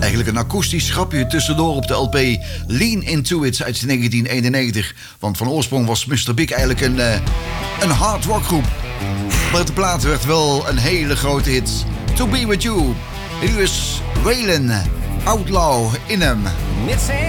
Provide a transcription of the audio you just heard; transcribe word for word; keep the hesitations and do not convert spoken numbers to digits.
Eigenlijk een akoestisch grapje tussendoor op de L P Lean Into It uit negentien eenennegentig. Want van oorsprong was mister Big eigenlijk een, uh, een hard rock groep. Maar de plaat werd wel een hele grote hit. To Be With You. Hier is Waylon Outlaw in hem. It's